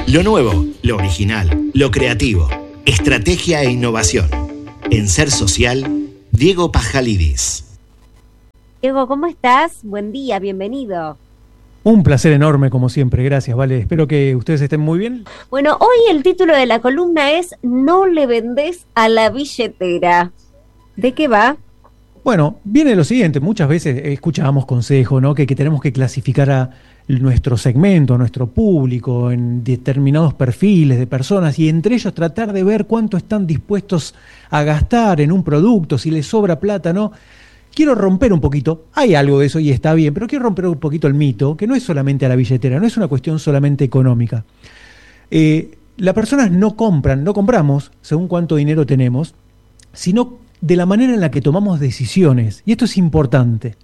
Lo nuevo, lo original, lo creativo, estrategia e innovación. En Ser Social, Diego Pajalidis. Diego, ¿cómo estás? Buen día, bienvenido. Un placer enorme, como siempre. Gracias, Vale. Espero que ustedes estén muy bien. Bueno, hoy el título de la columna es No le vendés a la billetera. ¿De qué va? Bueno, viene lo siguiente. Muchas veces escuchábamos consejos, ¿no? Que tenemos que clasificar a nuestro segmento, a nuestro público, en determinados perfiles de personas y entre ellos tratar de ver cuánto están dispuestos a gastar en un producto, si les sobra plata, ¿no? Quiero romper un poquito, hay algo de eso y está bien, pero quiero romper un poquito el mito, que no es solamente a la billetera, no es una cuestión solamente económica. Las personas no compramos según cuánto dinero tenemos, sino de la manera en la que tomamos decisiones. Y esto es importante,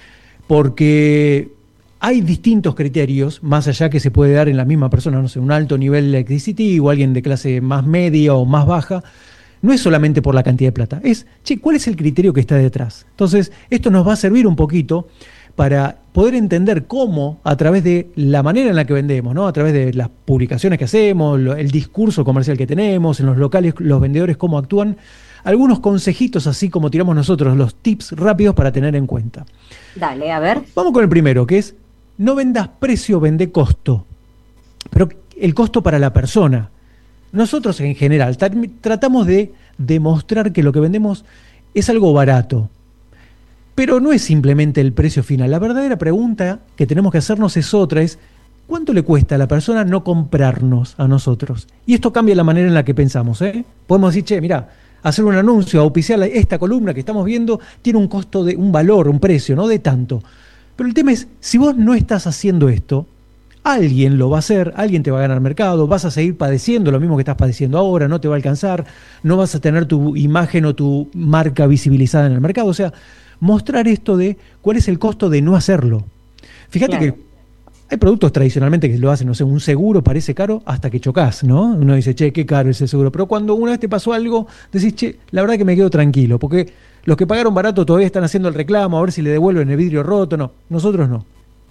porque hay distintos criterios, más allá que se puede dar en la misma persona, no sé, un alto nivel adquisitivo, alguien de clase más media o más baja. No es solamente por la cantidad de plata, es, ¿cuál es el criterio que está detrás? Entonces, esto nos va a servir un poquito para poder entender cómo, a través de la manera en la que vendemos, ¿no? A través de las publicaciones que hacemos, el discurso comercial que tenemos, en los locales, los vendedores cómo actúan, algunos consejitos así como tiramos nosotros, los tips rápidos para tener en cuenta. Dale, a ver. Vamos con el primero, que es, no vendas precio, vende costo, pero el costo para la persona. Nosotros en general tratamos de demostrar que lo que vendemos es algo barato, pero no es simplemente el precio final. La verdadera pregunta que tenemos que hacernos es otra, es ¿cuánto le cuesta a la persona no comprarnos a nosotros? Y esto cambia la manera en la que pensamos, ¿eh? Podemos decir, mirá, hacer un anuncio, auspiciar esta columna que estamos viendo tiene un costo, de un valor, un precio, no de tanto. Pero el tema es, si vos no estás haciendo esto, alguien lo va a hacer, alguien te va a ganar mercado, vas a seguir padeciendo lo mismo que estás padeciendo ahora, no te va a alcanzar, no vas a tener tu imagen o tu marca visibilizada en el mercado. O sea, mostrar esto de cuál es el costo de no hacerlo. Fíjate que hay productos tradicionalmente que lo hacen, no sé, un seguro parece caro hasta que chocas, ¿no? Uno dice, qué caro es el seguro. Pero cuando una vez te pasó algo, decís, la verdad que me quedo tranquilo, porque los que pagaron barato todavía están haciendo el reclamo, a ver si le devuelven el vidrio roto. No, nosotros no.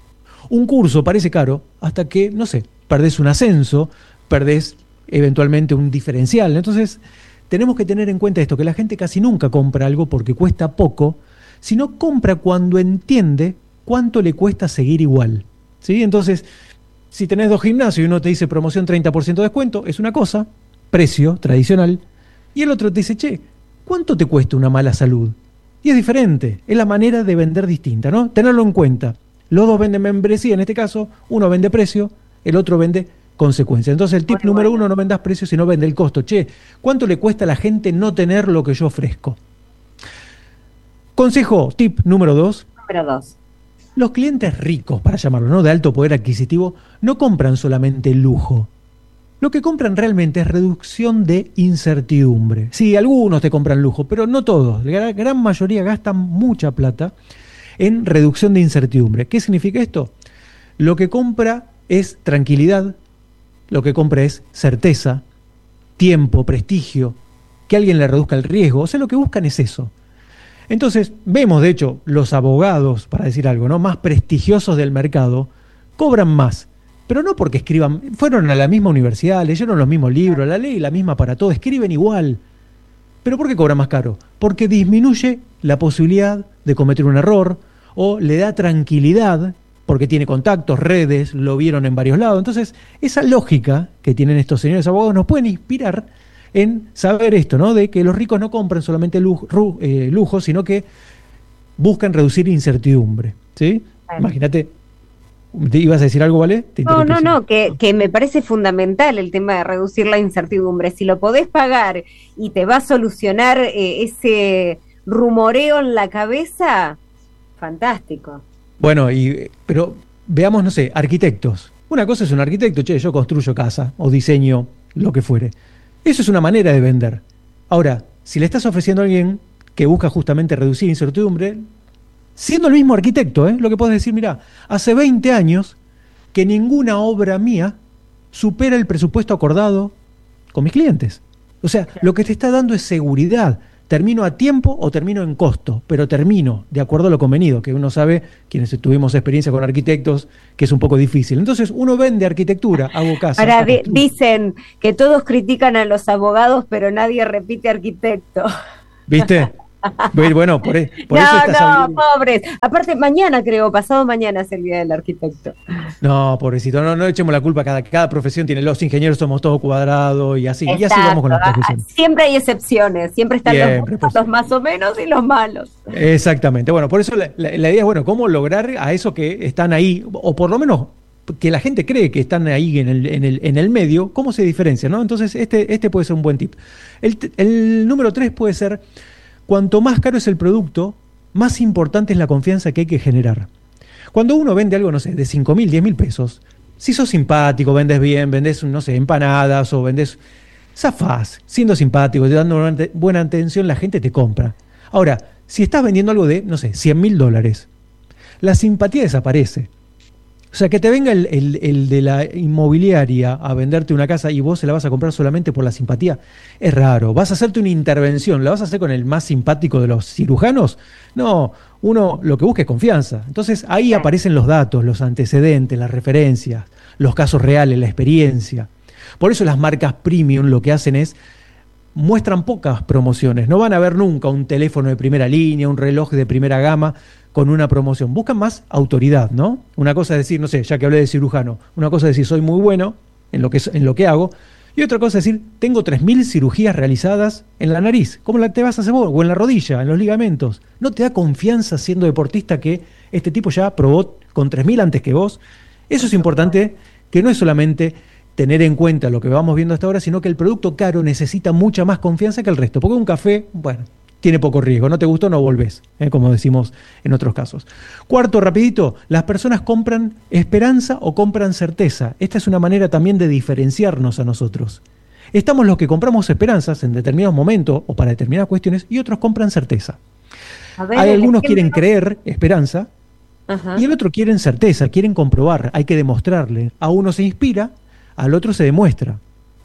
Un curso parece caro hasta que, no sé, perdés un ascenso, perdés eventualmente un diferencial. Entonces, tenemos que tener en cuenta esto, que la gente casi nunca compra algo porque cuesta poco, sino compra cuando entiende cuánto le cuesta seguir igual. ¿Sí? Entonces, si tenés 2 gimnasios y uno te dice promoción 30% de descuento, es una cosa, precio tradicional, y el otro te dice, ¿cuánto te cuesta una mala salud? Y es diferente, es la manera de vender distinta, ¿no? Tenerlo en cuenta. Los dos venden membresía, en este caso, uno vende precio, el otro vende consecuencia. Entonces el tip número 1, no vendas precio, sino vende el costo. ¿Cuánto le cuesta a la gente no tener lo que yo ofrezco? Consejo, tip número 2. Número 2. Los clientes ricos, para llamarlo, ¿no? De alto poder adquisitivo, no compran solamente lujo. Lo que compran realmente es reducción de incertidumbre. Sí, algunos te compran lujo, pero no todos. La gran mayoría gastan mucha plata en reducción de incertidumbre. ¿Qué significa esto? Lo que compra es tranquilidad, lo que compra es certeza, tiempo, prestigio, que alguien le reduzca el riesgo. O sea, lo que buscan es eso. Entonces, vemos, de hecho, los abogados, para decir algo, ¿no?, más prestigiosos del mercado, cobran más. Pero no porque escriban, fueron a la misma universidad, leyeron los mismos libros, la ley es la misma para todos, escriben igual. ¿Pero por qué cobra más caro? Porque disminuye la posibilidad de cometer un error o le da tranquilidad porque tiene contactos, redes, lo vieron en varios lados. Entonces, esa lógica que tienen estos señores abogados nos pueden inspirar en saber esto, ¿no? De que los ricos no compran solamente lujo, sino que buscan reducir incertidumbre, ¿sí? Bueno. Imagínate, ¿te ibas a decir algo, Vale? No, que me parece fundamental el tema de reducir la incertidumbre. Si lo podés pagar y te va a solucionar ese rumoreo en la cabeza, fantástico. Bueno, pero veamos, no sé, arquitectos. Una cosa es un arquitecto, yo construyo casa o diseño lo que fuere. Eso es una manera de vender. Ahora, si le estás ofreciendo a alguien que busca justamente reducir incertidumbre, siendo el mismo arquitecto, lo que puedes decir, mirá, hace 20 años que ninguna obra mía supera el presupuesto acordado con mis clientes. O sea, lo que te está dando es seguridad. ¿Termino a tiempo o termino en costo? Pero termino de acuerdo a lo convenido, que uno sabe, quienes tuvimos experiencia con arquitectos, que es un poco difícil. Entonces uno vende arquitectura, hago casa. Ahora dicen que todos critican a los abogados, pero nadie repite arquitecto. ¿Viste? Bueno, por eso No, pobres. Aparte, mañana pasado mañana es el Día del Arquitecto. No, pobrecito, no echemos la culpa. Cada profesión tiene, los ingenieros somos todos cuadrados y así. Exacto. Y así vamos con las profesiones. Siempre hay excepciones, siempre están los más o menos y los malos. Exactamente. Bueno, por eso la idea es, bueno, cómo lograr a esos que están ahí, o por lo menos que la gente cree que están ahí en el medio, cómo se diferencia, ¿no? Entonces, este puede ser un buen tip. El número 3 puede ser: cuanto más caro es el producto, más importante es la confianza que hay que generar. Cuando uno vende algo, no sé, de 5.000, 10.000 pesos, si sos simpático, vendes bien, vendés, no sé, empanadas o vendés, zafás, siendo simpático, dando una buena atención, la gente te compra. Ahora, si estás vendiendo algo de, no sé, $100.000, la simpatía desaparece. O sea, que te venga el de la inmobiliaria a venderte una casa y vos se la vas a comprar solamente por la simpatía, es raro. ¿Vas a hacerte una intervención? ¿La vas a hacer con el más simpático de los cirujanos? No, uno lo que busca es confianza. Entonces ahí aparecen los datos, los antecedentes, las referencias, los casos reales, la experiencia. Por eso las marcas premium lo que hacen es muestran pocas promociones. No van a ver nunca un teléfono de primera línea, un reloj de primera gama con una promoción. Buscan más autoridad, ¿no? Una cosa es decir, no sé, ya que hablé de cirujano, una cosa es decir, soy muy bueno en lo que hago, y otra cosa es decir, tengo 3.000 cirugías realizadas en la nariz. ¿Cómo te vas a hacer vos? O en la rodilla, en los ligamentos. ¿No te da confianza siendo deportista que este tipo ya probó con 3.000 antes que vos? Eso es importante, que no es solamente tener en cuenta lo que vamos viendo hasta ahora, sino que el producto caro necesita mucha más confianza que el resto. Porque un café, bueno, tiene poco riesgo. No te gustó, no volvés, como decimos en otros casos. Cuarto, rapidito, las personas compran esperanza o compran certeza. Esta es una manera también de diferenciarnos a nosotros. Estamos los que compramos esperanzas en determinados momentos o para determinadas cuestiones y otros compran certeza. Hay algunos que quieren creer esperanza. Ajá. Y el otro quieren certeza, quieren comprobar, hay que demostrarle. A uno se inspira, al otro se demuestra.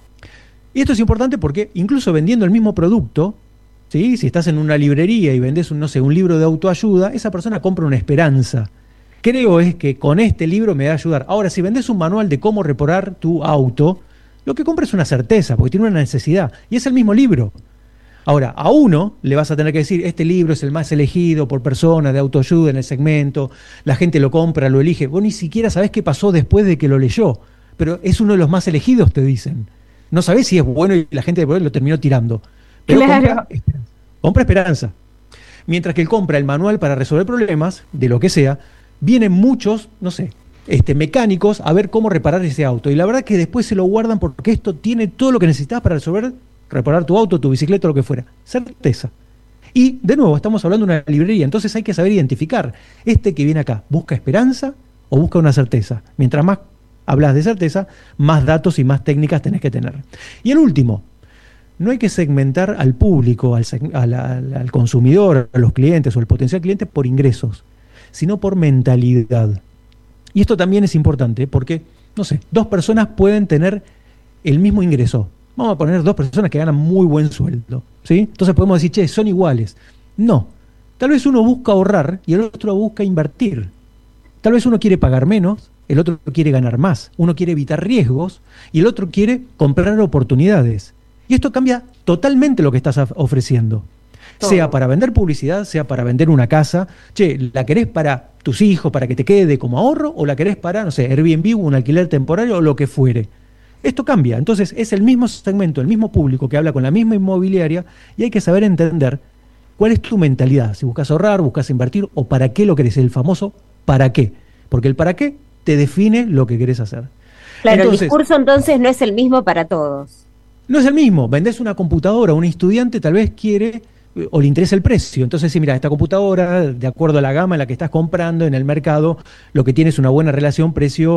Y esto es importante porque incluso vendiendo el mismo producto, ¿sí? Si estás en una librería y vendés un libro de autoayuda, esa persona compra una esperanza. Creo es que con este libro me va a ayudar. Ahora, si vendés un manual de cómo reparar tu auto, lo que compra es una certeza, porque tiene una necesidad. Y es el mismo libro. Ahora, a uno le vas a tener que decir, este libro es el más elegido por personas de autoayuda en el segmento, la gente lo compra, lo elige. Vos ni siquiera sabés qué pasó después de que lo leyó, pero es uno de los más elegidos, te dicen. No sabés si es bueno y la gente después lo terminó tirando. Pero claro. compra esperanza. Mientras que él compra el manual para resolver problemas, de lo que sea, vienen muchos, no sé, mecánicos a ver cómo reparar ese auto. Y la verdad que después se lo guardan porque esto tiene todo lo que necesitas para reparar tu auto, tu bicicleta, lo que fuera. Certeza. Y, de nuevo, estamos hablando de una librería, entonces hay que saber identificar. Este que viene acá, ¿busca esperanza o busca una certeza? Mientras más hablas de certeza, más datos y más técnicas tenés que tener. Y el último, no hay que segmentar al público, al consumidor, a los clientes o al potencial cliente por ingresos, sino por mentalidad. Y esto también es importante porque, no sé, 2 personas pueden tener el mismo ingreso. Vamos a poner 2 personas que ganan muy buen sueldo, ¿sí? Entonces podemos decir, che, son iguales. No. Tal vez uno busca ahorrar y el otro busca invertir. Tal vez uno quiere pagar menos, el otro quiere ganar más. Uno quiere evitar riesgos y el otro quiere comprar oportunidades. Y esto cambia totalmente lo que estás ofreciendo. Todo. Sea para vender publicidad, sea para vender una casa. Che, ¿la querés para tus hijos, para que te quede como ahorro? ¿O la querés para, no sé, Airbnb, un alquiler temporario o lo que fuere? Esto cambia. Entonces es el mismo segmento, el mismo público que habla con la misma inmobiliaria y hay que saber entender cuál es tu mentalidad. Si buscas ahorrar, buscas invertir o para qué lo querés. El famoso para qué. Porque el para qué te define lo que querés hacer. Claro, entonces, el discurso entonces no es el mismo para todos. No es el mismo. Vendés una computadora, un estudiante tal vez quiere o le interesa el precio. Entonces, sí, mira, esta computadora, de acuerdo a la gama en la que estás comprando en el mercado, lo que tiene es una buena relación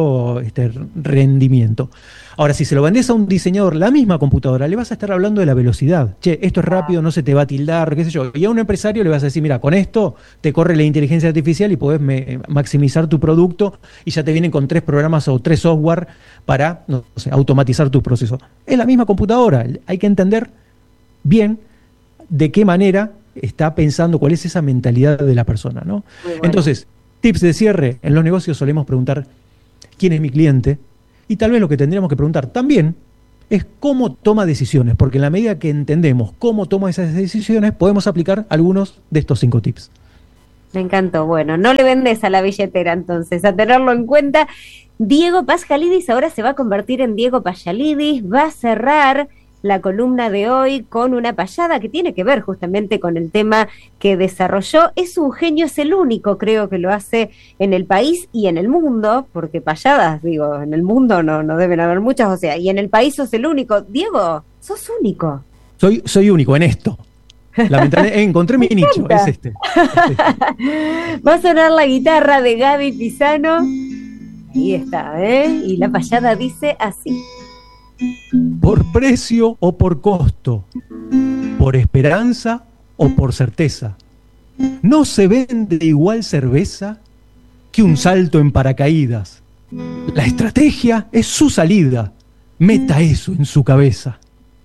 precio-rendimiento. Ahora, si se lo vendés a un diseñador la misma computadora, le vas a estar hablando de la velocidad. Che, esto es rápido, no se te va a tildar, qué sé yo. Y a un empresario le vas a decir, mira, con esto te corre la inteligencia artificial y podés maximizar tu producto y ya te vienen con 3 programas o 3 software para, no sé, automatizar tu proceso. Es la misma computadora. Hay que entender bien de qué manera está pensando, cuál es esa mentalidad de la persona, ¿no? Muy bueno. Entonces, tips de cierre, en los negocios solemos preguntar quién es mi cliente, y tal vez lo que tendríamos que preguntar también es cómo toma decisiones, porque en la medida que entendemos cómo toma esas decisiones, podemos aplicar algunos de estos 5 tips. Me encantó. Bueno, no le vendes a la billetera entonces, a tenerlo en cuenta. Diego Pasjalidis ahora se va a convertir en Diego Payalidis, va a cerrar la columna de hoy con una payada que tiene que ver justamente con el tema que desarrolló. Es un genio, es el único, creo, que lo hace en el país y en el mundo, porque payadas, digo, en el mundo no deben haber muchas, o sea, y en el país sos el único. Diego, sos único. Soy único en esto. Lamentablemente encontré mi nicho, es este. Va a sonar la guitarra de Gaby Pisano. Ahí está, y la payada dice así. Por precio o por costo, por esperanza o por certeza, no se vende igual cerveza que un salto en paracaídas. La estrategia es su salida. Meta eso en su cabeza.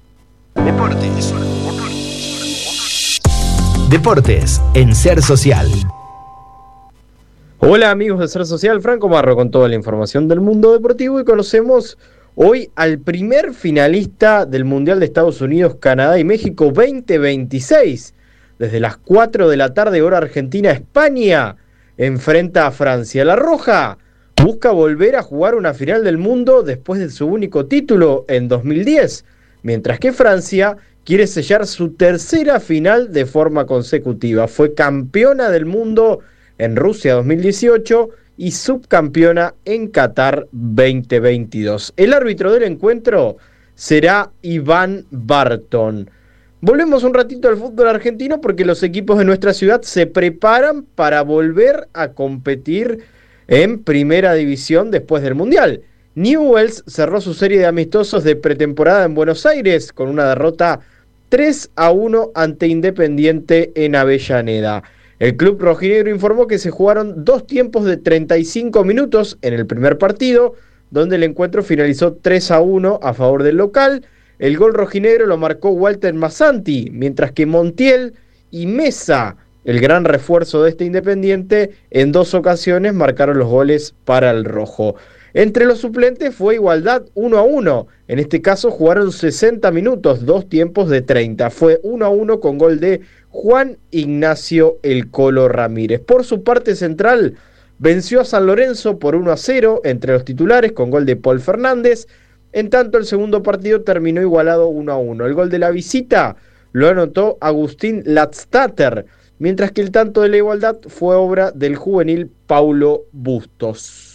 Deportes en Ser Social. Hola amigos de Ser Social, Franco Marro con toda la información del mundo deportivo, y conocemos hoy al primer finalista del Mundial de Estados Unidos, Canadá y México 2026. Desde las 4 de la tarde, hora argentina, España enfrenta a Francia. La Roja busca volver a jugar una final del mundo después de su único título en 2010, mientras que Francia quiere sellar su tercera final de forma consecutiva. Fue campeona del mundo en Rusia 2018 y subcampeona en Qatar 2022. El árbitro del encuentro será Iván Barton. Volvemos un ratito al fútbol argentino porque los equipos de nuestra ciudad se preparan para volver a competir en primera división después del Mundial. Newell's cerró su serie de amistosos de pretemporada en Buenos Aires con una derrota 3-1 ante Independiente en Avellaneda. El club rojinegro informó que se jugaron 2 tiempos de 35 minutos en el primer partido, donde el encuentro finalizó 3-1 a favor del local. El gol rojinegro lo marcó Walter Massanti, mientras que Montiel y Mesa, el gran refuerzo de este Independiente, en 2 ocasiones marcaron los goles para el rojo. Entre los suplentes fue igualdad 1-1. En este caso jugaron 60 minutos, 2 tiempos de 30. Fue 1-1 con gol de Juan Ignacio El Colo Ramírez. Por su parte central, venció a San Lorenzo por 1-0 entre los titulares con gol de Paul Fernández. En tanto, el segundo partido terminó igualado 1-1. El gol de la visita lo anotó Agustín Latstatter, mientras que el tanto de la igualdad fue obra del juvenil Paulo Bustos.